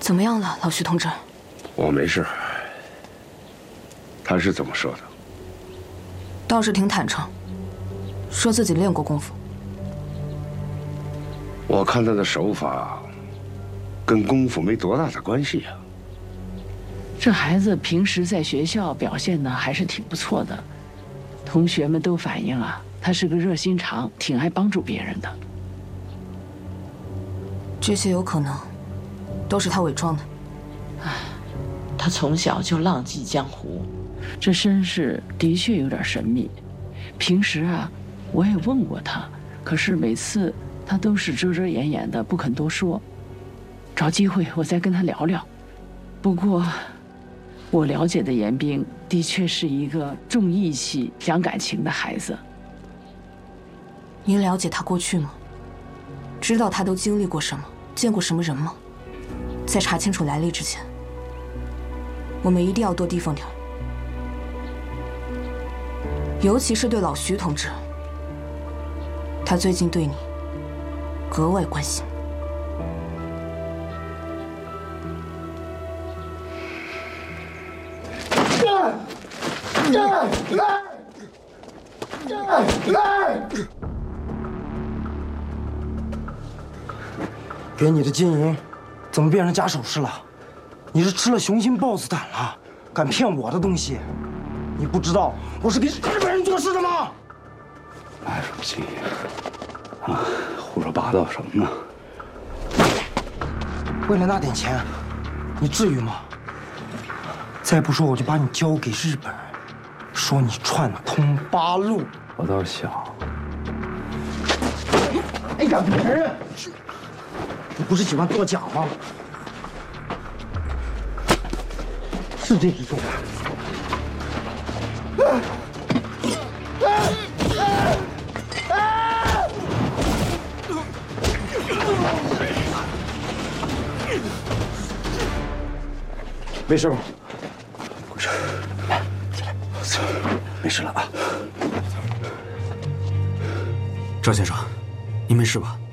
怎么样了，老徐同志？ 我没事。他是怎么说的？ 倒是挺坦诚，说自己练过功夫。 我看他的手法，跟功夫没多大的关系呀。 这孩子平时在学校表现的还是挺不错的，同学们都反映啊，他是个热心肠，挺爱帮助别人的。 这些有可能都是他伪装的。 他从小就浪迹江湖，这身世的确有点神秘。平时啊，我也问过他，可是每次他都是遮遮掩掩的，不肯多说。找机会我再跟他聊聊。不过，我了解的严冰的确是一个重义气、讲感情的孩子。 您了解他过去吗？知道他都经历过什么，见过什么人吗？在查清楚来历之前，我们一定要多提防点，尤其是对老徐同志，他最近对你格外关心。 给你的金银，怎么变成假首饰了？你是吃了雄心豹子胆了？敢骗我的东西？你不知道我是给日本人做事的吗？ 买什么金银啊？胡说八道什么呢？ 为了那点钱，你至于吗？再不说我就把你交给日本人，说你串通八路。 我倒是想， 你敢不承认？你不是喜欢作假吗？是这只重吧？没事吧？ 回事，来，起来，没事了啊。 赵先生，您没事吧？